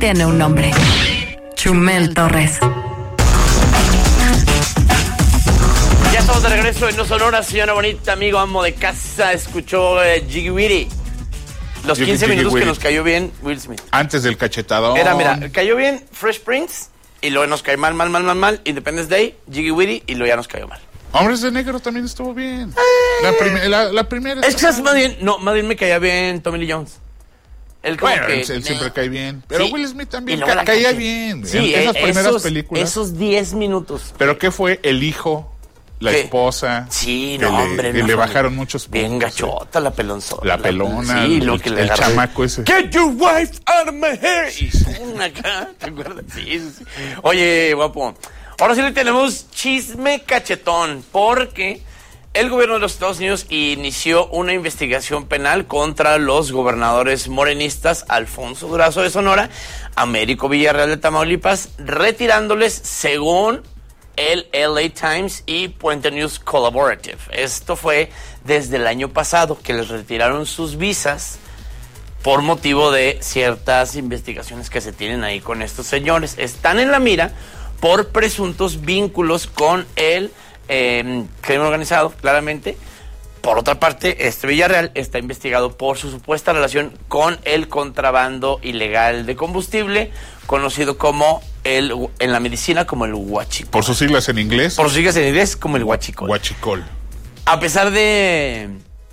tiene un nombre. Chumel Torres. Ya estamos de regreso en No Sonora, señora bonita, amigo, amo de casa. Escuchó Jiggy Witty. Los 15 minutos que nos cayó bien Will Smith. Antes del cachetadón. Era, mira, cayó bien Fresh Prince y luego nos cayó mal. Independence Day, Jiggy Witty y luego ya nos cayó mal. Hombres de Negro también estuvo bien. La primera. Es que es más bien me caía bien Tommy Lee Jones. Él como bueno, que, él siempre cae bien. Pero sí, Will Smith también caía caía bien. Sí, en esas primeras películas. Esos 10 minutos. ¿Pero qué fue? El hijo, la esposa. Sí, no, hombre. Le bajaron muchos puntos. Bien gachota, la pelonzona. La pelona. Sí, lo que le el chamaco ese. Get your wife out of my hair. Y una acá, ¿te acuerdas? Sí. Oye, guapo. Ahora sí le tenemos chisme cachetón, porque el gobierno de los Estados Unidos inició una investigación penal contra los gobernadores morenistas Alfonso Durazo de Sonora, Américo Villarreal de Tamaulipas, retirándoles, según el LA Times y Puente News Collaborative. Esto fue desde el año pasado, que les retiraron sus visas por motivo de ciertas investigaciones que se tienen ahí con estos señores. Están en la mira por presuntos vínculos con el crimen organizado, claramente. Por otra parte, Villarreal está investigado por su supuesta relación con el contrabando ilegal de combustible, conocido como en la medicina como el huachicol. Por sus siglas en inglés. Por sus siglas en inglés como el huachicol. Huachicol. A pesar de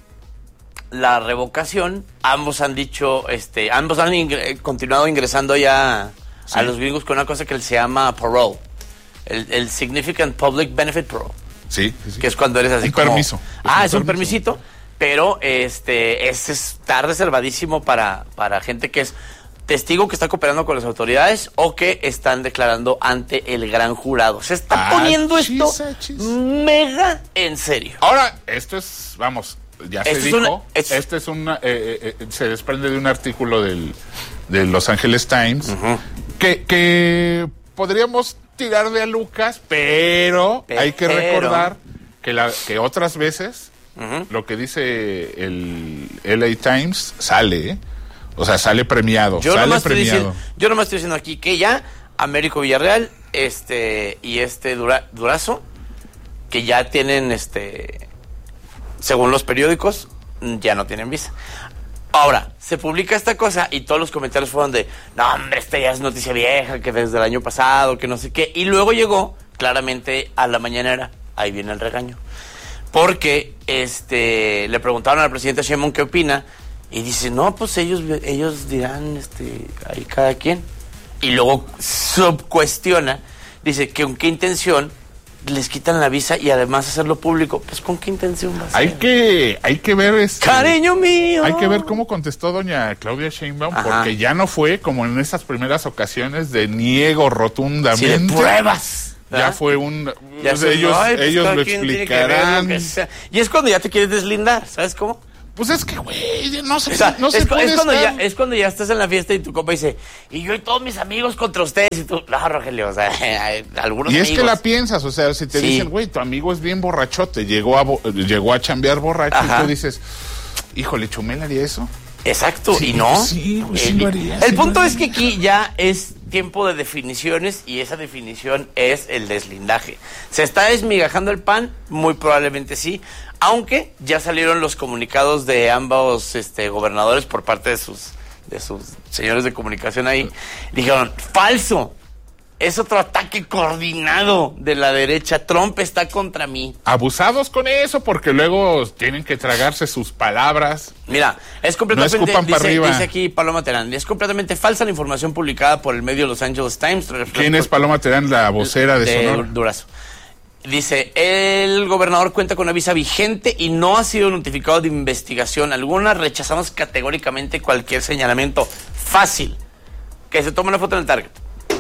la revocación, ambos han dicho, ambos han continuado ingresando ya a los gringos con una cosa que se llama parole, el Significant Public Benefit Parole. Sí. Que es cuando eres así un como... permiso. Es un permisito, pero está reservadísimo para gente que es testigo que está cooperando con las autoridades o que están declarando ante el gran jurado. Se está poniendo esto mega en serio. Ahora, esto es, vamos, ya se dijo, se desprende de un artículo del Los Angeles Times, que podríamos tirarle a Lucas, pero hay que recordar que otras veces lo que dice el LA Times sale, o sea, sale premiado, yo nomás estoy diciendo aquí que ya Américo Villarreal y Durazo, que ya tienen según los periódicos, ya no tienen visa. Ahora, se publica esta cosa y todos los comentarios fueron de, no, hombre, esta ya es noticia vieja, que desde el año pasado, que no sé qué. Y luego llegó, claramente, a la mañanera. Ahí viene el regaño. Porque, le preguntaron al presidente Sheinbaum qué opina. Y dice, no, pues ellos dirán, ahí cada quien. Y luego subcuestiona, dice, que con qué intención les quitan la visa y además hacerlo público. Pues con qué intención va a ser. Hay que ver cariño mío. Hay que ver cómo contestó doña Claudia Sheinbaum, porque ya no fue como en esas primeras ocasiones de niego rotundamente. Sí, de pruebas. Ya fue ellos lo explicarán. Y es cuando ya te quieres deslindar, ¿sabes cómo? Pues es que, güey, no se es cuando ya estás en la fiesta y tu compa dice, y yo y todos mis amigos contra ustedes, y tú, no, Rogelio, o sea, algunos y amigos. Es que la piensas, o sea, si te dicen, güey, tu amigo es bien borrachote, llegó a chambear borracho, y tú dices, híjole, ¿Chumel haría eso? Exacto, sí, y no. Sí, lo haría. El punto es que aquí ya es tiempo de definiciones y esa definición es el deslindaje. ¿Se está desmigajando el pan? Muy probablemente sí. Aunque ya salieron los comunicados de ambos gobernadores por parte de sus señores de comunicación ahí. Dijeron, falso. Es otro ataque coordinado de la derecha. Trump está contra mí. Abusados con eso, porque luego tienen que tragarse sus palabras. Mira, es completamente, no dice aquí Paloma Terán, es completamente falsa la información publicada por el medio Los Angeles Times. ¿Quién es Paloma Terán, la vocera de Sonora? Durazo. Dice, el gobernador cuenta con una visa vigente y no ha sido notificado de investigación alguna. Rechazamos categóricamente cualquier señalamiento. Fácil. Que se tome una foto en el Target.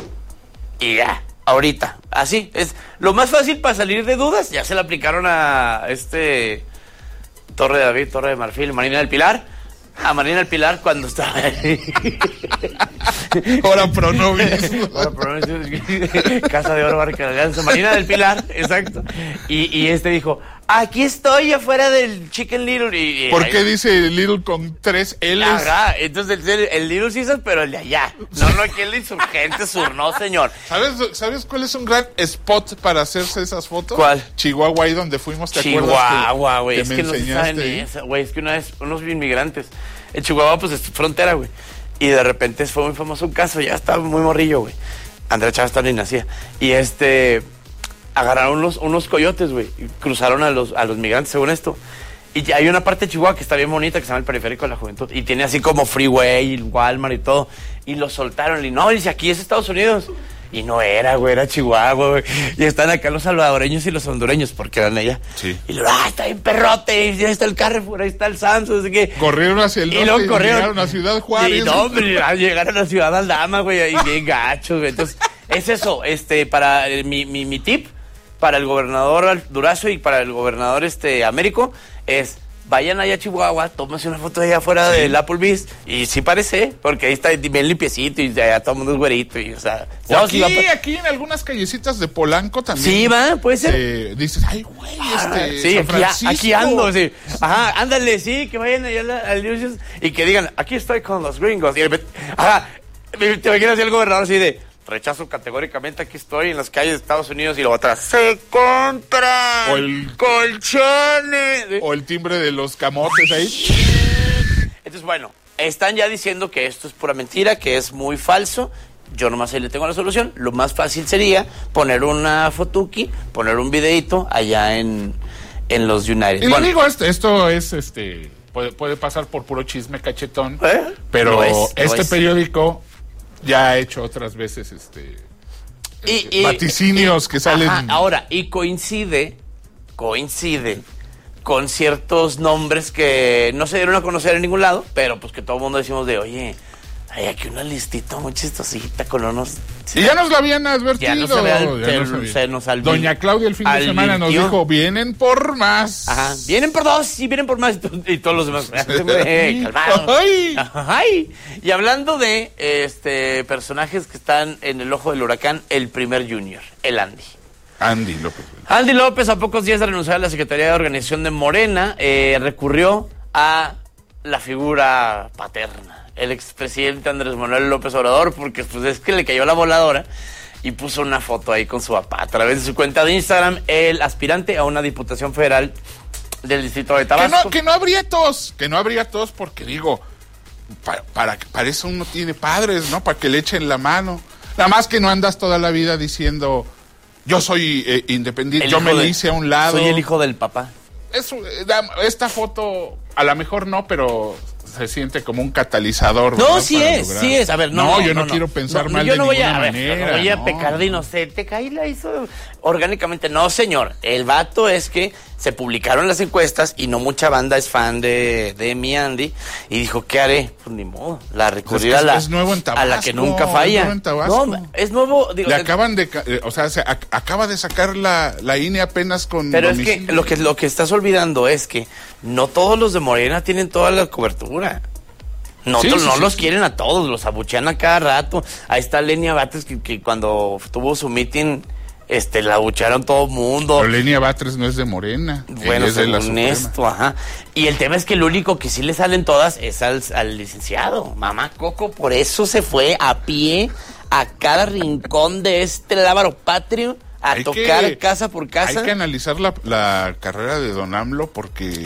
Y ya, ahorita. Así, es lo más fácil para salir de dudas. Ya se le aplicaron a Torre de David, Torre de Marfil, Marina del Pilar. A Marina del Pilar cuando estaba ahí. Ahora Pronovis. Casa de Oro, Barca de Alianza. Marina del Pilar, exacto. Y dijo, aquí estoy afuera del Chicken Little. ¿Por qué dice Little con 3 L's? Ajá, entonces el Little Caesars, pero el de allá. No, aquí el Insurgente Sur, no, señor. ¿Sabes cuál es un gran spot para hacerse esas fotos? ¿Cuál? Chihuahua, ahí donde fuimos, ¿te acuerdas? Chihuahua, güey, es que no se saben esa, güey, es que una vez unos inmigrantes, en Chihuahua, pues es frontera, güey, y de repente fue muy famoso un caso, ya estaba muy morrillo, güey. Andrea Chávez también nacía, y agarraron unos coyotes, güey, y cruzaron a los migrantes, según esto. Y hay una parte de Chihuahua que está bien bonita, que se llama el Periférico de la Juventud, y tiene así como freeway, Walmart y todo, y lo soltaron, y no, dice, aquí es Estados Unidos. Y no era, güey, era Chihuahua, güey. Y están acá los salvadoreños y los hondureños, porque eran allá. Sí. Y luego, está bien perrote, y ahí está el Carrefour, ahí está el Sam's, así que... Corrieron hacia el norte y llegaron a Ciudad Juárez. Y no, hombre, llegaron a Ciudad Aldama, güey, ahí bien gachos, güey. Entonces, es eso, para mi tip, para el gobernador Durazo y para el gobernador Américo, es... Vayan allá a Chihuahua, tómense una foto de allá afuera del Applebee's, y sí parece, porque ahí está bien limpiecito, y allá todo el mundo es güerito, y o sea... Aquí en algunas callecitas de Polanco también. Sí, puede ser. Dices, ay, güey, sí, San Francisco. aquí ando, sí. Ajá, ándale, sí, que vayan allá al News y que digan, aquí estoy con los gringos. Y te imaginas así el gobernador así de... Rechazo categóricamente, aquí estoy en las calles de Estados Unidos y luego atrás. ¡Se compran colchones! O el timbre de los camotes ahí. Entonces, bueno, están ya diciendo que esto es pura mentira, que es muy falso. Yo nomás ahí le tengo la solución. Lo más fácil sería poner una fotuki, poner un videito allá en los United. Y le digo, esto es puede pasar por puro chisme cachetón, pero periódico ya ha hecho otras veces vaticinios que salen. Ajá, ahora, y coincide con ciertos nombres que no se dieron a conocer en ningún lado, pero pues que todo el mundo decimos de, oye, hay aquí una listita muy chistosita con unos... Y ya nos lo habían advertido. Se nos Doña Claudia el fin de semana nos dijo, vienen por más. Ajá, vienen por 2 y vienen por más. Y todos los demás, calmados. Ay. Y hablando de personajes que están en el ojo del huracán, el primer Junior, el Andy. Andy López, a pocos días de renunciar a la Secretaría de Organización de Morena, recurrió a la figura paterna, el expresidente Andrés Manuel López Obrador, porque pues es que le cayó la voladora y puso una foto ahí con su papá. A través de su cuenta de Instagram, el aspirante a una diputación federal del distrito de Tabasco. Que no habría tos porque digo, para eso uno tiene padres, ¿no? Para que le echen la mano. Nada más que no andas toda la vida diciendo, yo soy independiente, yo me le hice a un lado. Soy el hijo del papá. Esta foto, a lo mejor no, pero... se siente como un catalizador. No, sí es. A ver, yo no quiero pensar mal de ninguna manera. No voy a pecar de inocente. Caí la hizo orgánicamente. No, señor. El vato es que se publicaron las encuestas y no mucha banda es fan de mi Andy. Y dijo, ¿qué haré? Pues ni modo. Recurrir es nuevo en Tabasco, a la que nunca falla. No, es nuevo. Le acaban de... se acaba de sacar la INE apenas con... Pero domicilio. Es que lo que estás olvidando es que no todos los de Morena tienen toda la cobertura. No los quieren a todos, los abuchean a cada rato. Ahí está Lenia Batres que cuando tuvo su meeting, la abuchearon todo el mundo. Pero Lenia Batres no es de Morena. Bueno, es según esto, ajá. Y el tema es que el único que sí le salen todas es al licenciado. Mamá Coco, por eso se fue a pie a cada rincón de lábaro patrio. Tocar casa por casa. Hay que analizar la carrera de Don AMLO porque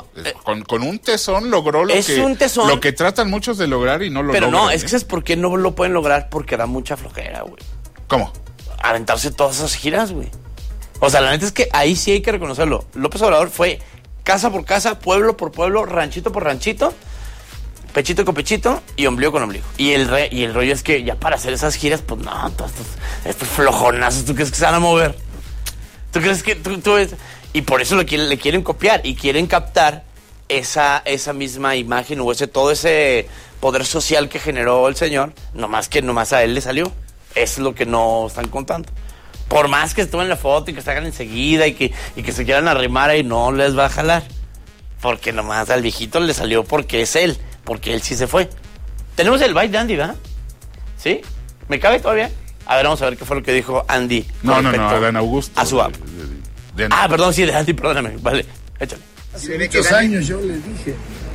con un tesón logró lo que tratan muchos de lograr y no lo logran. Pero no, es que ¿sabes por qué no lo pueden lograr? Porque da mucha flojera, güey. ¿Cómo? Aventarse todas esas giras, güey. O sea, la neta es que ahí sí hay que reconocerlo. López Obrador fue casa por casa, pueblo por pueblo, ranchito por ranchito, pechito con pechito y ombligo con ombligo. Y el rollo es que ya para hacer esas giras, pues no, todos estos flojonazos, ¿tú crees que se van a mover? ¿Tú crees que tú ves? Y por eso le quieren copiar y quieren captar esa misma imagen o todo ese poder social que generó el señor, nomás a él le salió. Eso es lo que no están contando. Por más que estuvo en la foto y que se hagan enseguida y que se quieran arrimar ahí, no les va a jalar. Porque nomás al viejito le salió porque es él. Porque él sí se fue. Tenemos el bite de Andy, ¿verdad? ¿Sí? ¿Me cabe todavía? A ver, vamos a ver qué fue lo que dijo Andy. No, Adán Augusto. A su app. Perdón, sí, de Andy, perdóname. Vale, échale. Hace muchos años yo le dije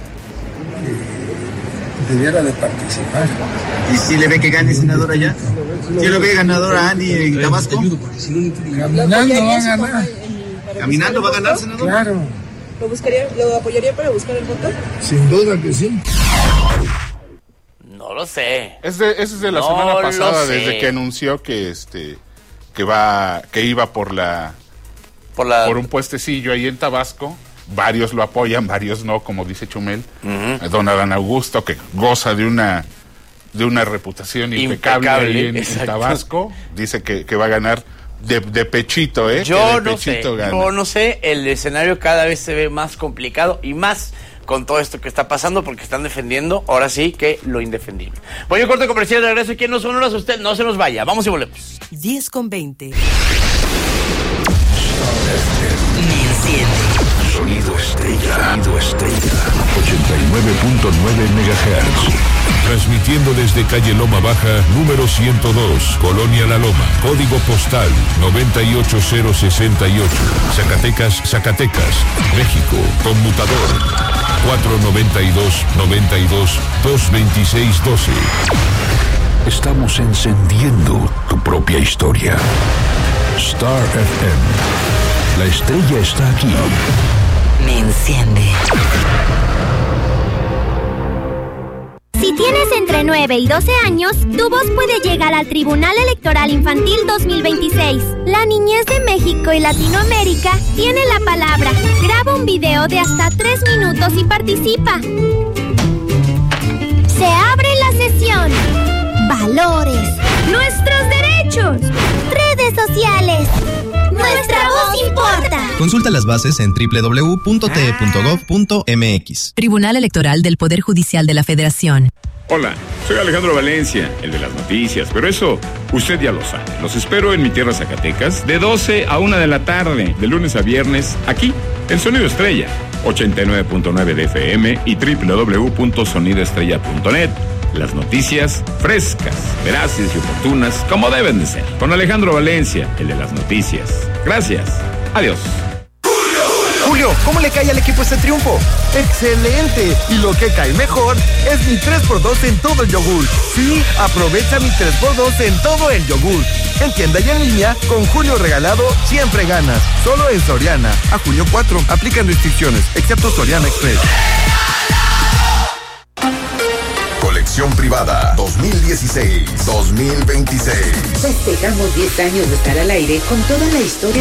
que debiera de participar. ¿Y si le ve que gane senador allá? ¿Sí lo ve ganador a Andy en Tabasco? Caminando va a ganar. ¿Caminando va a ganar, senador? Claro. ¿Lo apoyaría para buscar el voto? Sin duda que sí. No lo sé. Ese es de la semana pasada, desde que anunció que iba por un puestecillo ahí en Tabasco. Varios lo apoyan, varios no, como dice Chumel. Don Adán Augusto, que goza de una reputación impecable ahí en Tabasco, dice que va a ganar de pechito, Yo no sé, el escenario cada vez se ve más complicado y más con todo esto que está pasando, porque están defendiendo, ahora sí, que lo indefendible. Voy a corte comercial de regreso. ¿Quién nos sonora a usted? No se nos vaya. Vamos y volvemos. 10:20. Sonido Estrella. 89.9 MHz. Transmitiendo desde calle Loma Baja, número 102, Colonia La Loma, código postal 98068, Zacatecas, México, conmutador 492-92-226-12. Estamos encendiendo tu propia historia. Star FM. La estrella está aquí. Me enciende. Si tienes entre 9 y 12 años, tu voz puede llegar al Tribunal Electoral Infantil 2026. La niñez de México y Latinoamérica tiene la palabra. Graba un video de hasta 3 minutos y participa. Se abre la sesión. Valores. Nuestros derechos. Redes sociales. Nuestra voz importa. Consulta las bases en www.te.gov.mx. Tribunal Electoral del Poder Judicial de la Federación. Hola, soy Alejandro Valencia, el de las noticias, pero eso usted ya lo sabe. Los espero en mi tierra Zacatecas de 12 a 1 de la tarde, de lunes a viernes, aquí, en Sonido Estrella, 89.9 de FM y www.sonidoestrella.net. Las noticias frescas, veraces y oportunas, como deben de ser. Con Alejandro Valencia, el de las noticias. Gracias. Adiós. Julio, ¿cómo le cae al equipo este triunfo? ¡Excelente! Y lo que cae mejor es mi 3x2 en todo el yogur. Sí, aprovecha mi 3x2 en todo el yogur. En tienda y en línea, con Julio regalado, siempre ganas. Solo en Soriana. A junio 4. Aplican restricciones, excepto Soriana Express. Colección privada 2016-2026. Festejamos 10 años de estar al aire con toda la historia